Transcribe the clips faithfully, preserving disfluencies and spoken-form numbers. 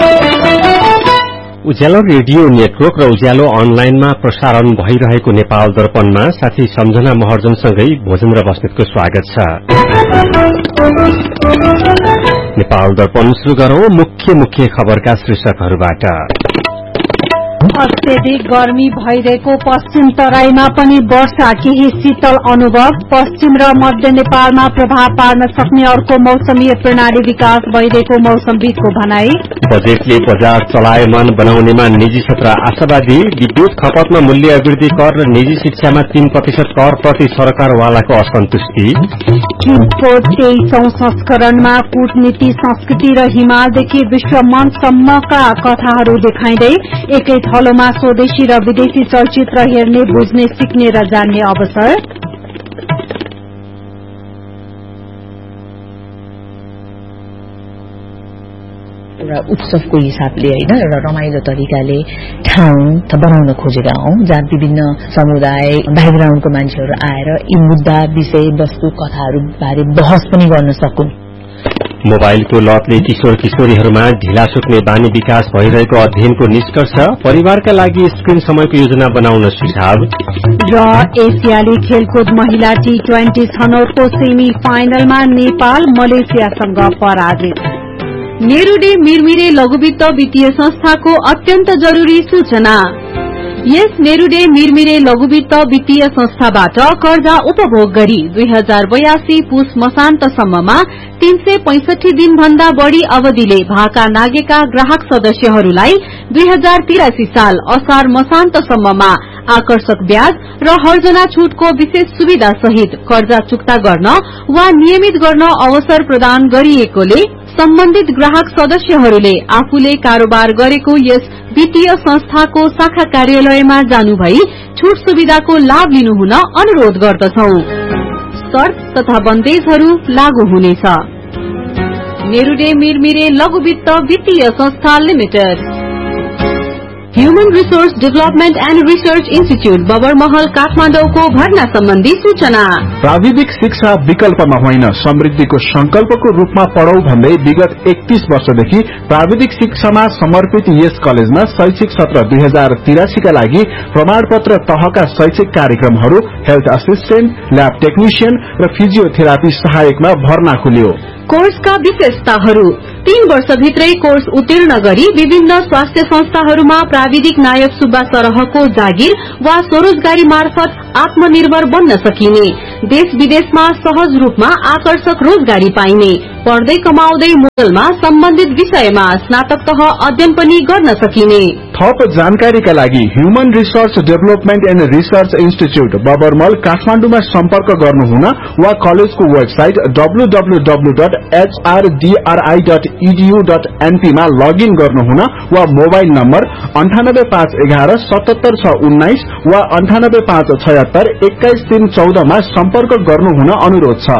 उज्यालो radio network र उज्यालो अनलाइनमा प्रसारण भइरहेको नेपाल दर्पणमा साथी सम्झना महर्जनसँगै भोजेन्द्र बस्नेतको स्वागत छ। नेपाल दर्पण शुरू गरौं मुख्य मुख्य खबरका शीर्षकहरूबाट। अत्यधिक गर्मी भइरहेको पश्चिम तराईमा पनि वर्षा, केही शीतल अनुभव। पश्चिम र मध्य नेपालमा प्रभाव पार्न सक्ने अर्को मौसमीय प्रणाली विकास भइरहेको मौसमविदको भनाई। बजेटले बजार चलायमान बनाउनेमा निजी क्षेत्र आशावादी। विद्युत खपतमा मूल्य वृद्धि कर र निजी शिक्षामा तीन प्रतिशत कर प्रति सरकारवालाको असन्तुष्टि। किमको तेइसौं संस्करणमा कूटनीति, संस्कृति र हिमालदेखि विश्वमञ्चसम्मका कथाहरू देखाइँदै एकै थलोमा स्वदेशी र विदेशी चलचित्र हेर्ने, बुझ्ने, सिक्ने र जान्ने अवसर। एउटा उत्सवको हिसाबले होइन, एउटा रमाइलो तरिकाले ठाउँ बनाउन खोजेका हौं जहाँ विभिन्न समुदाय ब्याकग्राउण्डको मान्छेहरू आएर यी मुद्दा, विषय वस्तु, कथाहरू बारे बहस पनि गर्न सकुन्। मोबाइलको लतले किशोर किशोरीहरूमा ढिला सुत्ने बानी विकास भइरहेको अध्ययनको निष्कर्ष। परिवारका लागि स्क्रिन समयको योजना बनाउन सुझाव। र एसियाली खेलकुद महिला टी ट्वेन्टी छनौटको सेमी फाइनलमा नेपाल मलेसियासँग पराजित। नेरूडे मिरमिरे लघुवित्त वित्तीय संस्थाको अत्यन्त जरूरी सूचना। यस नेरूडे मिरमिरे लघुवित्त वित्तीय संस्थाबाट कर्जा उपभोग गरी दुई हजार बयासी पुष मसान्तसम्ममा तीन सय पैंसठी दिन भन्दा बढ़ी अवधिले भाका नागेका ग्राहक सदस्यहरूलाई दुई हजार तिरासी साल असार मसान्तसम्ममा आकर्षक ब्याज र हर्जना छूटको विशेष सुविधा सहित कर्जा चुक्ता गर्न वा नियमित गर्न अवसर प्रदान गरिएकोले सम्बन्धित ग्राहक सदस्यहरूले आफूले कारोबार गरेको यस वित्तीय संस्थाको शाखा कार्यालयमा जानुभई छूट सुविधाको लाभ लिनुहुन अनुरोध गर्दछौ। शर्त तथा बन्देजहरू लागू हुनेछ। नेरूडे मिरमिरे लघुवित्त वित्तीय संस्था limited. Human resource development and research institute Babarmahal काठमाडौँको भर्ना सम्बन्धी सूचना। प्राविधिक शिक्षा विकल्पमा होइन, समृद्धिको संकल्पको रूपमा पढौं भन्दै विगत एकतीस वर्षदेखि प्राविधिक शिक्षामा समर्पित यस कलेजमा शैक्षिक सत्र दुई हजार तिरासी का लागि प्रमाणपत्र तहका शैक्षिक कार्यक्रमहरू हेल्थ असिस्टेन्ट, ल्याब टेक्निशियन र फिजियोथेरापी सहायकमा भर्ना खुल्यो। कोर्सका विशेषताहरू: तीन वर्षभित्रै कोर्स उत्तीर्ण गरी विभिन्न स्वास्थ्य संस्थाहरूमा प्राविधिक नायक सुब्बा सरहको जागिर वा स्वरोजगारी मार्फत आत्मनिर्भर बन्न सकिने, देश विदेशमा सहज रूपमा आकर्षक रोजगारी पाइने, पढ्दै कमाउँदै मोडलमा सम्बन्धित विषयमा स्नातक तह अध्ययन पनि गर्न सकिने। थप जानकारीका लागि human resource development and research institute बबरमल काठमाडौँमा सम्पर्क गर्नुहुन वा कलेजको website W W W dot H R D R I dot E D you dot an P मा लगइन गर्नुहुन वा मोबाइल नम्बर अन्ठानब्बे पाँच एघार सतहत्तर छ उन्नाइस वा अन्ठानब्बे पाँच छयत्तर एक्काइस तीन चौधमा सम्पर्क गर्नुहुन अनुरोध छ।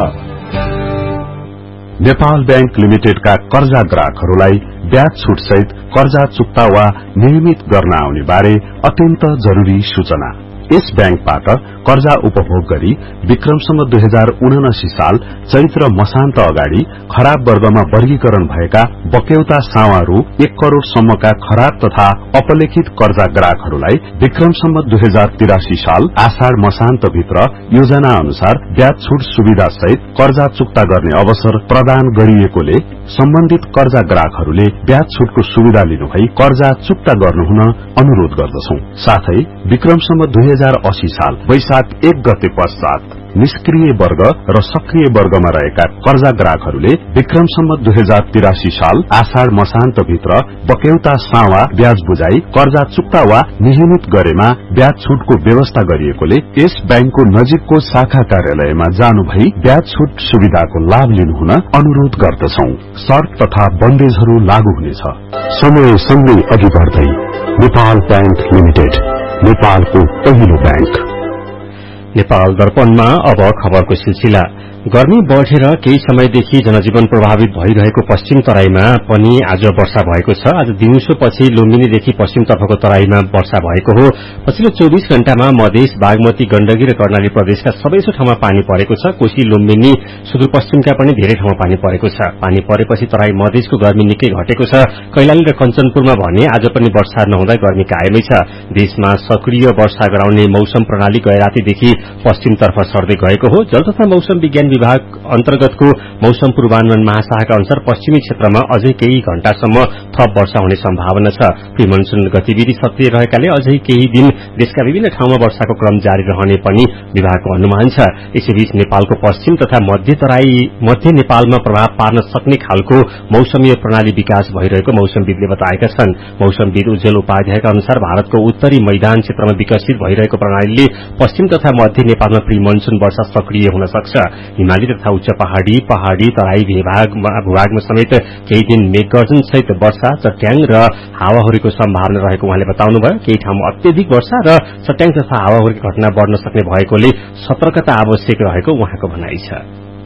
नेपाल बैंक लिमिटेडका कर्जा ग्राहकहरूलाई ब्याज छूट सहित कर्जा चुक्ता वा नियमित गर्न आउने बारे अत्यन्त जरूरी सूचना। यस बैंकबाट कर्जा उपभोग गरी विक्रमसम्म दुई हजार उनासी साल चैत्र मसान्त अगाडि खराब वर्गमा वर्गीकरण भएका बक्यौता सावा रु एक करोड़ सम्मका खराब तथा अपलेखित कर्जा ग्राहकहरूलाई विक्रमसम्म दुई हजार तिरासी साल आषाढ़ मसान्त भित्र योजना अनुसार ब्याज छूट सुविधा सहित कर्जा चुक्ता गर्ने अवसर प्रदान गरिएकोले सम्बन्धित कर्जा ग्राहकहरूले ब्याज छूटको सुविधा लिनुभई कर्जा चुक्ता गर्नुहुन अनुरोध गर्दछौं। साथै विक्रमसम्म दुई हजार अस्सी साल वैशाख एक गते पश्चात निष्क्रिय वर्ग र सक्रिय वर्गमा रहेका कर्जा ग्राहकहरूले विक्रमसम्म दुई हजार तिरासी साल आषाढ़ मसान्त भित्र बक्यौता सावा ब्याज बुझाई कर्जा चुक्ता वा नियमित गरेमा ब्याज छूटको व्यवस्था गरिएकोले यस बैंकको नजिकको शाखा कार्यालयमा जानुभई ब्याज छूट सुविधाको लाभ लिनुहुन अनुरोध गर्दछौं। शर्त तथा बन्देजहरू लागू हुनेछ। समय सँगै अघि बढ्दै नेपाल बैंक लिमिटेड, नेपालको पहिलो बैंक। नेपाल दर्पणमा अब खबरको सिलसिला। गर्मी बढ़ेर केही समयदेखि जनजीवन प्रभावित भइरहेको पश्चिम तराईमा पनि आज वर्षा भएको छ। आज दिउँसोपछि लुम्बिनीदेखि पश्चिमतर्फको तराईमा वर्षा भएको हो। पछिल्लो चौबीस घण्टामा मधेस, बागमती, गण्डकी र कर्णाली प्रदेशका सबैसो ठाउँमा पानी परेको छ। कोशी, लुम्बिनी, सुदूरपश्चिमका पनि धेरै ठाउँमा पानी परेको छ। पानी परेपछि तराई मधेसको गर्मी निकै घटेको छ। कैलाली र कञ्चनपुरमा भने आज पनि वर्षा नहुँदा गर्मी कायमै छ। देशमा सक्रिय वर्षा गराउने मौसम प्रणाली गए रातिदेखि पश्चिमतर्फ सर्दै गएको हो। जल तथा मौसम विज्ञान विभाग अन्तर्गतको मौसम पूर्वानुमान महाशाखाका अनुसार पश्चिमी क्षेत्रमा अझै केही घण्टासम्म थप वर्षा हुने सम्भावना छ। प्री मनसुन गतिविधि सक्रिय रहेकाले अझै केही दिन देशका विभिन्न ठाउँमा वर्षाको क्रम जारी रहने पनि विभागको अनुमान छ। यसैबीच नेपालको पश्चिम तथा मध्य तराई मध्य नेपालमा प्रभाव पार्न सक्ने खालको मौसमीय प्रणाली विकास भइरहेको मौसमविदले बताएका छन्। मौसमविद उज्जवल उपाध्यायका अनुसार भारतको उत्तरी मैदान क्षेत्रमा विकसित भइरहेको प्रणालीले पश्चिम तथा मध्य नेपालमा प्री मनसुन वर्षा सक्रिय हुन सक्छ। हिमाली तथा उच्च पहाड़ी पहाड़ी तराई भूभागमा समेत केही दिन मेघगर्जन सहित वर्षा, चट्याङ र हावाहुरीको सम्भावना रहेको उहाँले बताउनुभयो। केही ठाउँमा अत्यधिक वर्षा र चट्याङ तथा हावाहुरीको घटना बढ़न सक्ने भएकोले सतर्कता आवश्यक रहेको उहाँको भनाइ छ।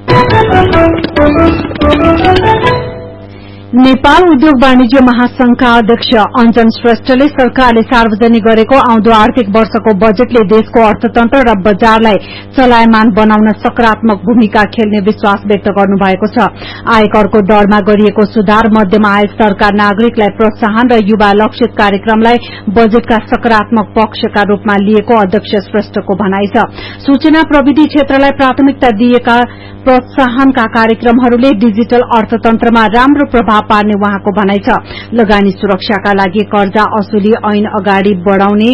नेपाल उद्योग वाणिज्य महासंघका अध्यक्ष अञ्जन श्रेष्ठले सरकारले सार्वजनिक गरेको आउँदो आर्थिक वर्षको बजेटले देशको अर्थतन्त्र र बजारलाई चलायमान बनाउन सकारात्मक भूमिका खेल्ने विश्वास व्यक्त गर्नुभएको छ। आयकरको दरमा गरिएको सुधार, मध्यम आय स्तरका नागरिकलाई प्रोत्साहन र युवा लक्षित कार्यक्रमलाई बजेटका सकारात्मक पक्षका रूपमा लिएको अध्यक्ष श्रेष्ठको भनाइ छ। सूचना प्रविधि क्षेत्रलाई प्राथमिकता दिएका प्रोत्साहनका कार्यक्रमहरूले डिजिटल अर्थतन्त्रमा राम्रो प्रभाव पार्ने उहाँको भनाइ छ। लगानी सुरक्षाका लागि कर्जा असुली ऐन अगाडि बढ़ाउने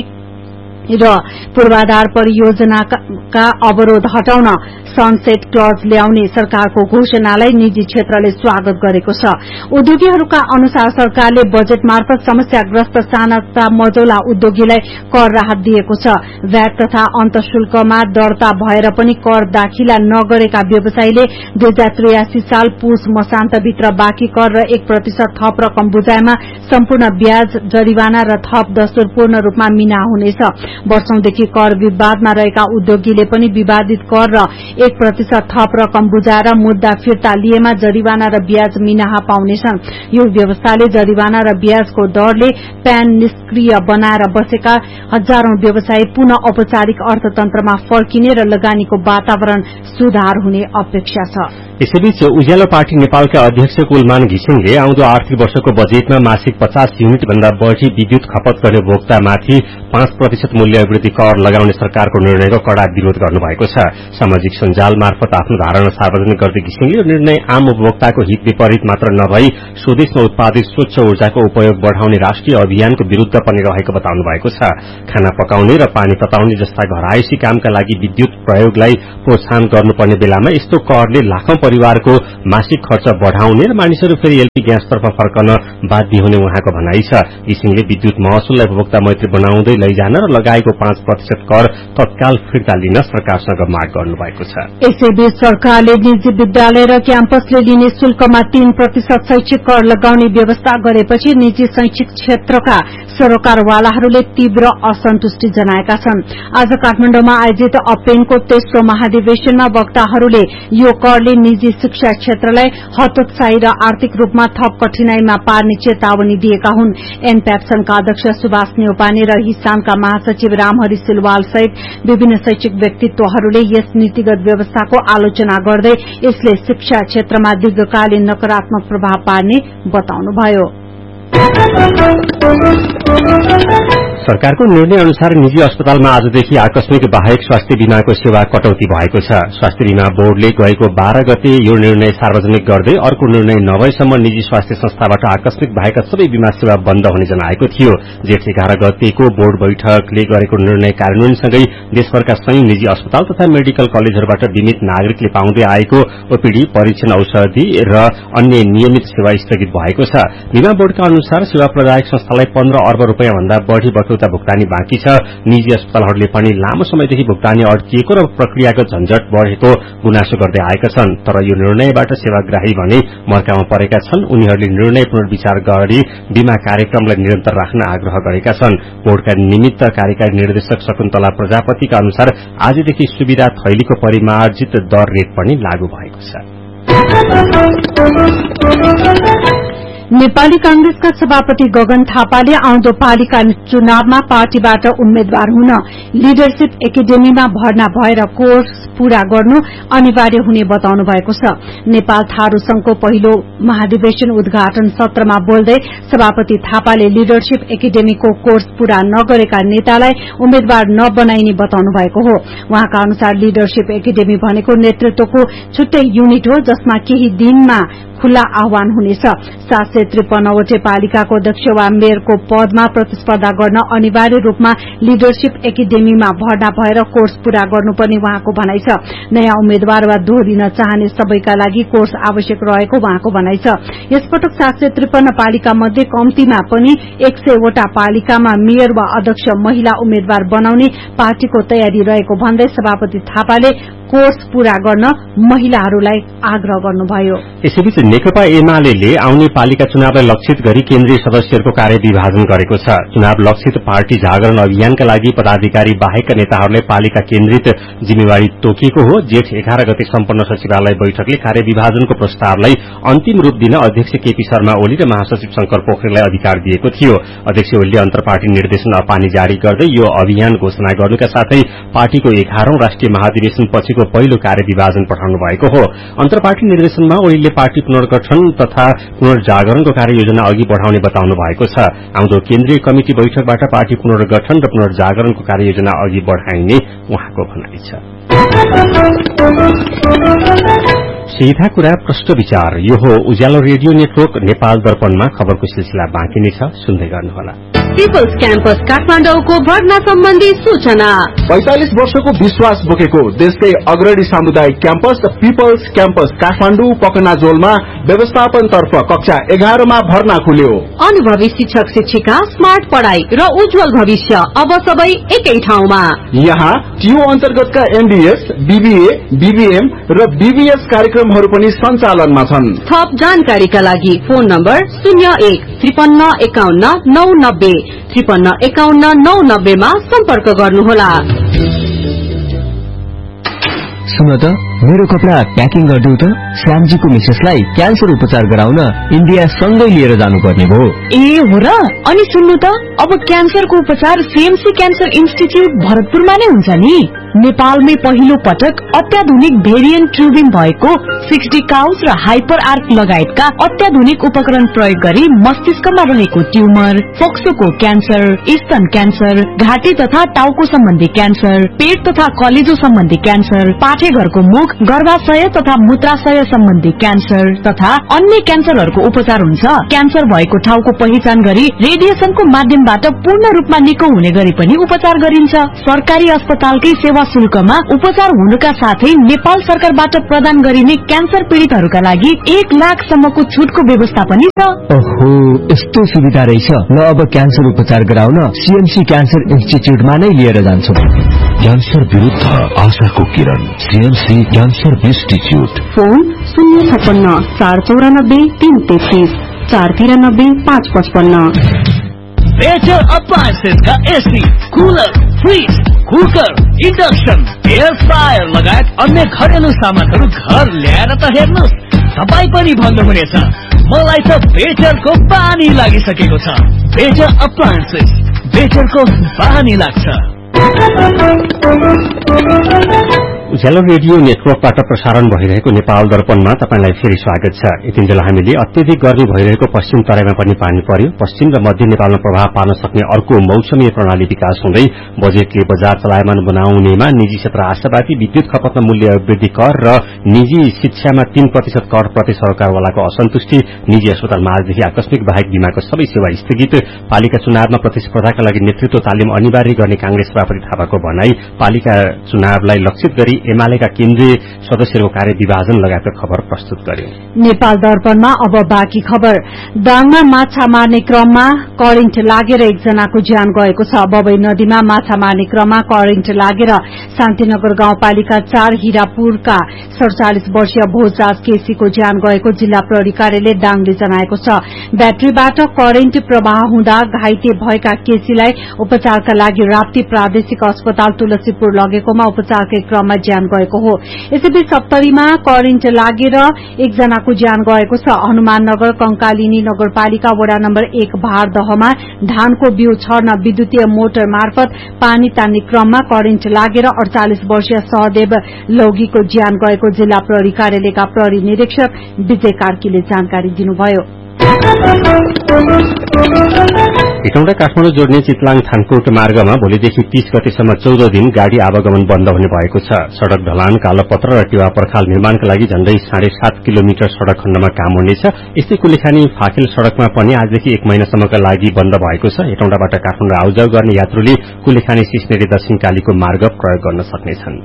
र पूर्वाधार परियोजनाका अवरोध हटाउन सनसेट क्लज ल्याउने सरकारको घोषणालाई निजी क्षेत्रले स्वागत गरेको छ। उद्योगीहरूका अनुसार सरकारले बजेट मार्फत समस्याग्रस्त साना तथा मझौला उद्योगीलाई कर राहत दिएको छ। भ्याट तथा अन्तशुल्कमा दर्ता भएर पनि कर दाखिला नगरेका व्यवसायीले दुई हजार त्रियासी साल पुस मसान्तभित्र बाँकी कर र एक प्रतिशत थप रकम बुझाएमा सम्पूर्ण ब्याज, जरिवाना र थप दस्तुर पूर्ण रूपमा मिना हुनेछ। वर्षौंदेखि कर विवादमा रहेका उद्योगीले पनि विवादित कर र एक प्रतिशत थप रकम बुझाएर मुद्दा फिर्ता लिएमा जरिवाना र ब्याज मिनाहा पाउनेछन्। यो व्यवस्थाले जरिवाना र ब्याजको दरले प्यान निष्क्रिय बनाएर बसेका हजारौं व्यवसायी पुनः औपचारिक अर्थतन्त्रमा फर्किने र लगानीको वातावरण सुधार हुने अपेक्षा छ। यसैबीच उज्यालो पार्टी नेपालका अध्यक्ष कुलमान घिसिङले आउँदो आर्थिक वर्षको बजेटमा मासिक पचास युनिट भन्दा बढ़ी विद्युत खपत गर्ने उपभोक्तामाथि पाँच प्रतिशत मूल्य वृद्धि कर लगाउने सरकारको निर्णयको कड़ा विरोध गर्नुभएको छ। सामाजिक सञ्जाल मार्फत आफ्नो धारणा सार्वजनिक गर्दै घिसिङले यो निर्णय आम उपभोक्ताको हित विपरीत मात्र नभई स्वदेशमा उत्पादित स्वच्छ ऊर्जाको उपयोग बढ़ाउने राष्ट्रिय अभियानको विरूद्ध पनि रहेको बताउनु भएको छ। खाना पकाउने र पानी तताउने जस्ता घरायसी कामका लागि विद्युत प्रयोगलाई प्रोत्साहन गर्नुपर्ने बेलामा यस्तो करले लाखौं परिवारको मासिक खर्च बढ़ाउने र मानिसहरू फेरि एलपी ग्यासतर्फ फर्कन बाध्य हुने उहाँको भनाइ छ। घिसिङले विद्युत महसुललाई उपभोक्ता मैत्री बनाउँदै लैजान र लगाएको पाँच प्रतिशत कर तत्काल फिर्ता लिन सरकारसँग माग गर्नुभएको छ। यसैबीच सरकारले निजी विद्यालय र क्याम्पसले लिने शुल्कमा तीन प्रतिशत शैक्षिक कर लगाउने व्यवस्था गरेपछि निजी शैक्षिक क्षेत्रका सरोकारवालाहरूले तीव्र असन्तुष्टि जनाएका छन्। आज काठमाडौँमा आयोजित अपेनको तेस्रो महाधिवेशनमा वक्ताहरूले यो करले निजी शिक्षा क्षेत्रलाई हतोत्साही र आर्थिक रूपमा थप कठिनाईमा पार्ने चेतावनी दिएका हुन्। एनप्याप्सनका अध्यक्ष सुभाष न्यौपाने र हिसानका महासचिव रामहरि सिलवाल सहित विभिन्न शैक्षिक व्यक्तित्वहरूले यस नीतिगत व्यवस्थाको आलोचना गर्दै यसले शिक्षा क्षेत्रमा दीर्घकालीन नकारात्मक प्रभाव पार्ने बताउनुभयो। सरकारको निर्णय अनुसार निजी अस्पतालमा आजदेखि आकस्मिक बाहेक स्वास्थ्य बीमाको सेवा कटौती भएको छ। स्वास्थ्य बीमा बोर्डले गएको बाह्र गते यो निर्णय सार्वजनिक गर्दै अर्को निर्णय नभएसम्म निजी स्वास्थ्य संस्थाबाट आकस्मिक बाहेकका सबै बीमा सेवा बन्द हुने जनाएको थियो। जेठ एघार गतेको बोर्ड बैठकले गरेको निर्णय कार्यान्वयनसँगै देशभरका सयौं निजी अस्पताल तथा मेडिकल कलेजहरूबाट बीमित नागरिकले पाउँदै आएको ओपीडी, परीक्षण, औषधि र अन्य नियमित सेवा स्थगित भएको छ। बीमा बोर्डका अनुसार सेवा प्रदायक संस्थालाई पन्ध्र अर्ब रूपियाँ भन्दा बढ़ी सम्झौता भुक्तानी बाँकी छ। निजी अस्पतालहरूले पनि लामो समयदेखि भुक्तानी अड्किएको र प्रक्रियाको झन्झट बढ़ेको गुनासो गर्दै आएका छन्। तर यो निर्णयबाट सेवाग्राही भने मर्कामा परेका छन्। उनीहरूले निर्णय पुनर्विचार गरी बीमा कार्यक्रमलाई निरन्तर राख्न आग्रह गरेका छन्। बोर्डका निमित्त कार्यकारी निर्देशक शकुन्तला प्रजापतिका अनुसार आजदेखि सुविधा थैलीको परिमार्जित दर रेट पनि लागू भएको छ। नेपाली कांग्रेसका सभापति गगन थापाले आउँदो पालिका चुनावमा पार्टीबाट उम्मेद्वार हुन लिडरशिप एकाडेमीमा भर्ना भएर कोर्स पूरा गर्नु अनिवार्य हुने बताउनु भएको छ। नेपाल थारू संघको पहिलो महाधिवेशन उद्घाटन सत्रमा बोल्दै सभापति थापाले लिडरशिप एकाडेमीको कोर्स पूरा नगरेका नेतालाई उम्मेद्वार नबनाइने बताउनु भएको हो। उहाँका अनुसार लिडरशिप एकाडेमी भनेको नेतृत्वको छुट्टै युनिट हो जसमा केही दिनमा खुल्ला आह्वान हुनेछ। सात सय त्रिपन्नवटै पालिकाको अध्यक्ष वा मेयरको पदमा प्रतिस्पर्धा गर्न अनिवार्य रूपमा लिडरशिप एकाडेमीमा भर्ना भएर कोर्स पूरा गर्नुपर्ने उहाँको भनाइ छ। नयाँ उम्मेद्वार वा दोहोरिन चाहने सबैका लागि कोर्स आवश्यक रहेको उहाँको भनाइ छ। यसपटक सात सय त्रिपन्न पालिका मध्ये कम्तीमा पनि एक सयवटा पालिकामा मेयर वा अध्यक्ष महिला उम्मेद्वार बनाउने पार्टीको तयारी रहेको भन्दै सभापति थापाले कोर्स पूरा गर्न महिलाहरूलाई आग्रह गर्नुभयो। यसैबीच नेकपा एमाले आउने पालिका चुनावलाई लक्षित गरी केन्द्रीय सदस्यहरूको कार्य विभाजन गरेको छ। चुनाव लक्षित पार्टी जागरण अभियानका लागि पदाधिकारी बाहेकका नेताहरूलाई पालिका केन्द्रित जिम्मेवारी तोकिएको हो। जेठ एघार गते सम्पन्न सचिवालय बैठकले कार्य विभाजनको प्रस्तावलाई अन्तिम रूप दिन अध्यक्ष केपी शर्मा ओली र महासचिव शंकर पोखरेललाई अधिकार दिएको थियो। अध्यक्ष ओलीले अन्तर्पार्टी निर्देशन अपानी जारी गर्दै यो अभियान घोषणा गर्नुका साथै पार्टीको एघारौं राष्ट्रिय महाधिवेशन पछिको पहिलो कार्य विभाजन पठाउनु भएको हो। अन्तर्पार्टी निर्देशनमा ओलीले पार्टी पुनर्गठन तथा पुनर्जागरणको कार्ययोजना अघि बढ़ाउने बताउनु भएको छ। आउँदो केन्द्रीय कमिटी बैठकबाट पार्टी पुनर्गठन र पुनर्जागरणको कार्ययोजना अघि बढ़ाइने उहाँको भनाइ छ। सीधा कुरा प्रश्न विचार यो हो उज्यालो रेडियो नेटवर्क नेपाल दर्पणमा खबरको सिलसिला बाँकी नै छ, सुन्दै गर्नुहोला। पिपल्स क्याम्पस काठमाडौँको भर्ना सम्बन्धी सूचना। पैंतालिस वर्षको विश्वास बोकेको देशकै अग्रणी सामुदायिक क्याम्पस पिपल्स क्याम्पस काठमाडौँ पकनाजोलमा व्यवस्थापन तर्फ कक्षा एघारमा भर्ना खुल्यो। अनुभवी शिक्षक शिक्षिका, स्मार्ट पढ़ाई र उज्जवल भविष्य अब सबै एकै ठाउँमा। यहाँ टियु अन्तर्गतका एमबीएस, बीबीए, बीबीएम र बीबीएस कार्यक्रमहरू पनि सञ्चालनमा छन्। थप जानकारीका लागि फोन नम्बर शून्य एक त्रिपन्न एकाउन्न नौ नब्बे त्रिपन्न एकाउन्न नौ नब्बेमा सम्पर्क गर्नुहोला। सुन त मेरो कपडा प्याकिङ गरिदेऊ त। श्यामजीको मिसेसलाई क्यान्सर उपचार गराउन इन्डिया सँगै लिएर जानुपर्ने भयो। ए हो र? अनि सुन्नु त अब क्यान्सरको उपचार सीएमसी क्यान्सर इन्स्टिच्युट भरतपुरमा नै हुन्छ नि। नेपालमै पहिलो पटक अत्याधुनिक भेरिएन्ट ट्युबिङ भएको सिक्सटी काउन्स र हाइपर आर्क लगायतका अत्याधुनिक उपकरण प्रयोग गरी मस्तिष्कमा रहेको ट्युमर, फोक्सोको क्यान्सर, स्तन क्यान्सर, घाँटी तथा टाउको सम्बन्धी क्यान्सर, पेट तथा कलेजो सम्बन्धी क्यान्सर, पाठेघरको मुख, गर्भाशय तथा मूत्राशय सम्बन्धी क्यान्सर तथा अन्य क्यान्सरहरूको उपचार हुन्छ। क्यान्सर भएको ठाउँको पहिचान गरी रेडिएसनको माध्यमबाट पूर्ण रूपमा निको हुने गरी पनि उपचार गरिन्छ। सरकारी अस्पतालकै सेवा शुल्कमा उपचार हुनुका साथै नेपाल सरकारबाट प्रदान गरिने क्यान्सर पीड़ितहरूका लागि एक लाख सम्मको छुटको व्यवस्था पनि छ। ओहो, यस्तो सुविधा रहेछ। ल अब क्यान्सर उपचार गराउन सीएमसी क्यान्सर इन्स्टिच्युटमा नै लिएर जान्छु। क्यान्सर विरुद्ध आशाको किरण, सीएमसी क्यान्सर इन्स्टिच्युट। फोन शून्य छप्पन्न चार चौरानब्बे तीन तेत्तीस चार तिरानब्बे पाँच पचपन्न। बेटर अप्लायन्सेस का AC, cooler, fridge, cooker, induction, air fryer लगायत अन्य घरेलु सामानहरू घर ल्याएर त हेर्नुहोस्, तपाईँ पनि भन्नुहुनेछ मलाई त बेटरको बानी लागिसकेको छ। बेटर अप्लायन्सेस, बेटरको बानी लाग्छ। उज्यालो रेडियो नेटवर्कबाट प्रसारण भइरहेको नेपाल दर्पणमा तपाईलाई फेरि स्वागत छ। यतिन्जेल हामीले अत्यधिक गर्मी भइरहेको पश्चिम तराईमा पनि पानी पर्यो। पश्चिम र मध्य नेपालमा प्रभाव पार्न सक्ने अर्को मौसमीय प्रणाली विकास हुँदै बजेटले बजार चलायमान बनाउनेमा निजी क्षेत्र आशावादी। विद्युत खपतमा मूल्य वृद्धि कर र निजी शिक्षामा तीन प्रतिशत कर प्रति सरकारवालाको असन्तुष्टि। निजी अस्पतालमा आजदेखि आकस्मिक बाहेक बीमाको सबै सेवा स्थगित। पालिका चुनावमा प्रतिस्पर्धाका लागि नेतृत्व तालिम अनिवार्य गर्ने कांग्रेस सभापति थापाको भनाई। पालिका चुनावलाई लक्षित गरी एमालेका केन्द्रीय सदस्यहरूको कार्य विभाजन लगायतका खबर प्रस्तुत गरे। नेपाल दर्पणमा अब बाँकी खबर। दाङमा माछा मार्ने क्रममा करेन्ट लागेर एकजनाको ज्यान गएको छ। बबई नदीमा माछा मार्ने क्रममा करेन्ट लागेर शान्तिनगर गाउँपालिका चार हिरापुरका सड़चालिस वर्षीय भोजराज केसीको ज्यान गएको जिल्ला प्रहरी कार्यालय दाङले जनाएको छ। ब्याट्रीबाट करेन्ट प्रवाह हुँदा घाइते भएका केसीलाई उपचारका लागि राप्ती प्रादेशिक अस्पताल तुलसीपुर लगेकोमा उपचारकै क्रममा ज्यान गएको हो। यसैबीच सप्तरीमा करेन्ट लागेर एकजनाको ज्यान गएको छ। हनुमाननगर कंकालिनी नगरपालिका वडा नम्बर एक भारदहमा धानको बिउ छर्न विद्युतीय मोटर मार्फत पानी तान्ने क्रममा करेन्ट लागेर अड़चालिस वर्षीय सहदेव लौगीको ज्यान गएको जिल्ला प्रहरी कार्यालयका प्रहरी निरीक्षक विजय कार्कीले जानकारी दिनुभयो। हेटौँडा काठमाडौँ जोड्ने चितलाङ थानकोट मार्गमा भोलिदेखि तीस गतेसम्म चौध दिन गाड़ी आवागमन बन्द हुने भएको छ। सड़क ढलान, कालोपत्र र टिवा पर्खाल निर्माणका लागि झण्डै साढे सात किलोमिटर सड़क खण्डमा काम हुनेछ। यस्तै कुलेखानी फाकेल सड़कमा पनि आजदेखि एक महिनासम्मका लागि बन्द भएको छ। हेटौँडाबाट काठमाडौँ आउजाउ गर्ने यात्रुले कुलेखानी सिस्नेरी दक्षिणकालीको मार्ग प्रयोग गर्न सक्नेछन्।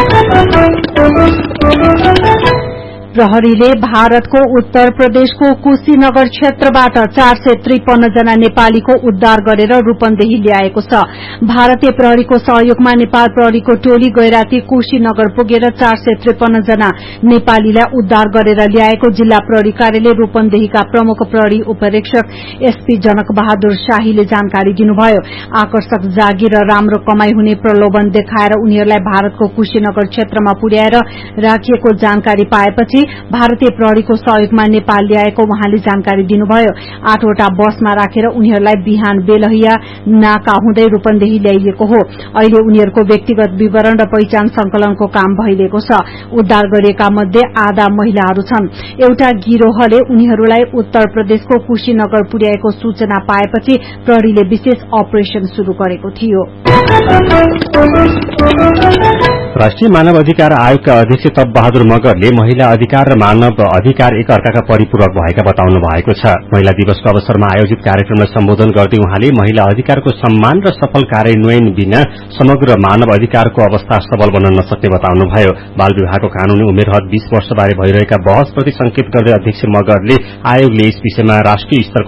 प्रहरीले भारतको उत्तर प्रदेशको कुशीनगर क्षेत्रबाट चार सय त्रिपन्न जना नेपालीको उद्धार गरेर रूपन्देही ल्याएको छ। भारतीय प्रहरीको सहयोगमा नेपाल प्रहरीको टोली गैराती कुशीनगर पुगेर चार सय त्रिपन्न जना नेपालीलाई उद्धार गरेर ल्याएको जिल्ला प्रहरी कार्यालय रूपन्देहीका प्रमुख प्रहरी उपरीक्षक एसपी जनक बहादुर शाहीले जानकारी दिनुभयो। आकर्षक जागिर र राम्रो कमाई हुने प्रलोभन देखाएर उनीहरूलाई भारतको कुशीनगर क्षेत्रमा पुर्याएर राखिएको जानकारी पाएपछि भारतीय प्रहरीको सहयोगमा नेपाल ल्याएको उहाँले जानकारी दिनुभयो। आठवटा बसमा राखेर उनीहरूलाई बिहान बेलहिया नाका हुँदै रूपन्देही ल्याइएको हो। अहिले उनीहरूको व्यक्तिगत विवरण र पहिचान संकलनको काम भइरहेको छ। उद्धार गरिएका मध्ये आधा महिलाहरू छन्। एउटा गिरोहले उनीहरूलाई उत्तर प्रदेशको कुशीनगर पुर्याएको सूचना पाएपछि प्रहरीले विशेष अपरेशन शुरू गरेको थियो। राष्ट्रिय मानव अधिकार आयोगका अध्यक्ष तप बहादुर मगरले महिला अधिकार र मानव अधिकार एक अर्काका परिपूरक भएका बताउनु भएको छ। महिला दिवसको अवसरमा आयोजित कार्यक्रमलाई सम्बोधन गर्दै उहाँले महिला अधिकारको सम्मान र सफल कार्यान्वयन बिना समग्र मानव अधिकारको अवस्था सबल बन्न नसक्ने बताउनुभयो। बाल विवाहको कानूनी उमेर हद बीस वर्षबारे भइरहेका बहसप्रति संकेत गर्दै अध्यक्ष मगरले आयोगले यस विषयमा राष्ट्रिय स्तरको